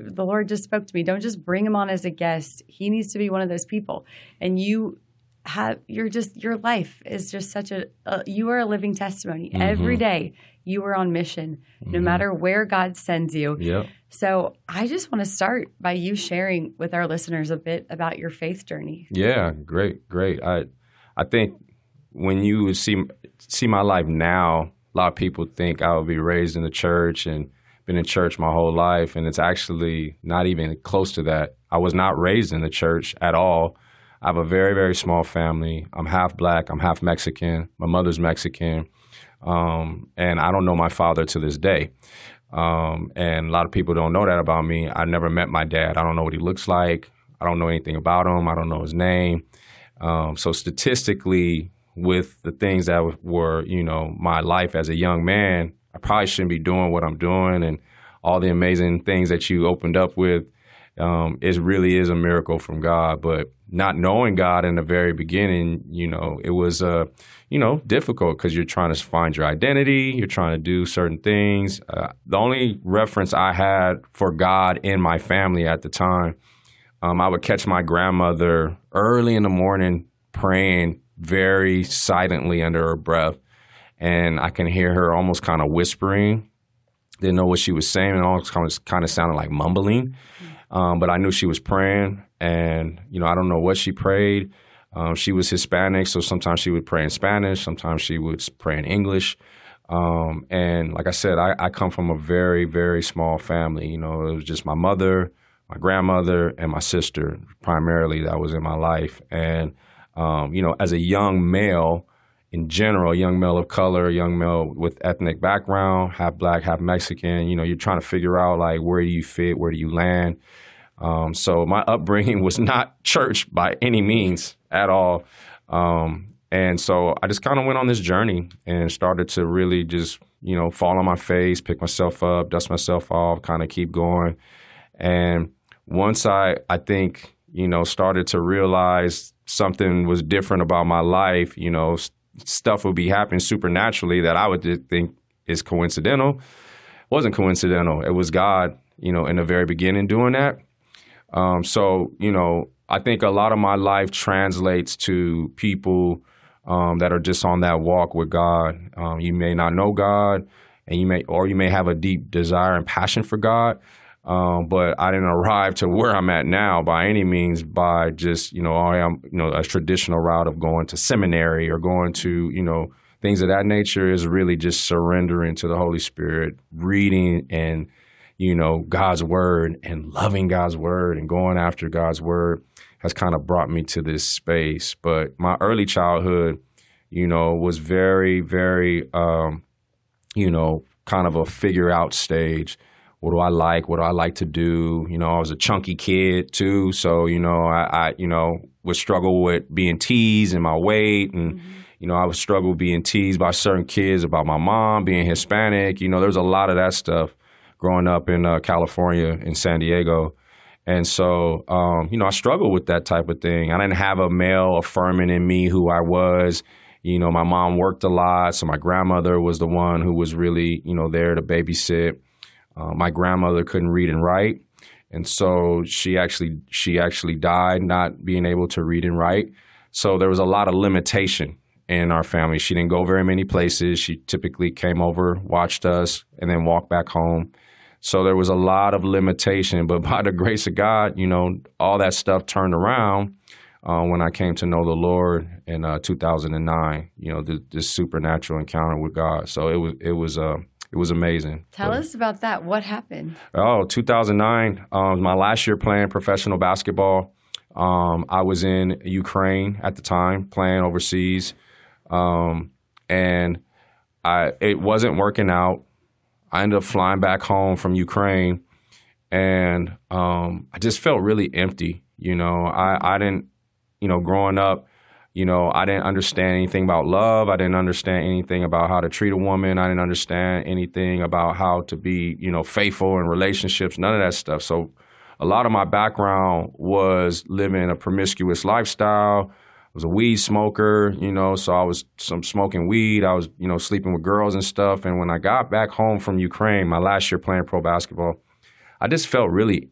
the Lord just spoke to me. Don't just bring him on as a guest. He needs to be one of those people. And your life is just such you are a living testimony. Every day you are on mission, no matter where God sends you. Yep. So I just want to start by you sharing with our listeners a bit about your faith journey. Yeah, great. I think when you see my life now, a lot of people think I would be raised in the church and been in church my whole life, and it's actually not even close to that. I was not raised in the church at all. I have a very, very small family. I'm half Black. I'm half Mexican. My mother's Mexican. And I don't know my father to this day. And a lot of people don't know that about me. I never met my dad. I don't know what he looks like. I don't know anything about him. I don't know his name. So statistically, with the things that were, my life as a young man, I probably shouldn't be doing what I'm doing, and all the amazing things that you opened up with. It really is a miracle from God. But not knowing God in the very beginning, it was, difficult because you're trying to find your identity. You're trying to do certain things. The only reference I had for God in my family at the time, I would catch my grandmother early in the morning praying very silently under her breath. And I can hear her almost kind of whispering. Didn't know what she was saying. It almost kind of sounded like mumbling. But I knew she was praying. And, I don't know what she prayed. She was Hispanic, so sometimes she would pray in Spanish. Sometimes she would pray in English. And like I said, I come from a very, very small family. It was just my mother, my grandmother, and my sister primarily that was in my life. And, as a young male, in general, young male of color, young male with ethnic background, half Black, half Mexican, you're trying to figure out, like, where do you fit? Where do you land? So my upbringing was not church by any means at all. And so I just kind of went on this journey and started to really just, fall on my face, pick myself up, dust myself off, kind of keep going. And once I think, started to realize something was different about my life, stuff would be happening supernaturally that I would just think is coincidental. It wasn't coincidental. It was God, in the very beginning doing that. So, I think a lot of my life translates to people that are just on that walk with God. You may not know God, and you may have a deep desire and passion for God. But I didn't arrive to where I'm at now by any means by just, a traditional route of going to seminary or going to, things of that nature. Is really just surrendering to the Holy Spirit, reading and, God's word and loving God's word and going after God's word has kind of brought me to this space. But my early childhood, was very, very, kind of a figure out stage. What do I like? What do I like to do? I was a chunky kid too. So, I would struggle with being teased and my weight. And, I would struggle being teased by certain kids about my mom being Hispanic. There's a lot of that stuff growing up in California, in San Diego. And so, I struggled with that type of thing. I didn't have a male affirming in me who I was. My mom worked a lot. So my grandmother was the one who was really, there to babysit. My grandmother couldn't read and write, and so she actually died not being able to read and write. So there was a lot of limitation in our family. She didn't go very many places. She typically came over, watched us, and then walked back home. So there was a lot of limitation. But by the grace of God, all that stuff turned around when I came to know the Lord in 2009. This supernatural encounter with God. So it was amazing. Tell us about that. What happened? 2009, my last year playing professional basketball. I was in Ukraine at the time, playing overseas. And it wasn't working out. I ended up flying back home from Ukraine, and I just felt really empty. I didn't, growing up, I didn't understand anything about love. I didn't understand anything about how to treat a woman. I didn't understand anything about how to be, faithful in relationships, none of that stuff. So a lot of my background was living a promiscuous lifestyle. I was a weed smoker, so I was smoking weed. I was, sleeping with girls and stuff. And when I got back home from Ukraine, my last year playing pro basketball, I just felt really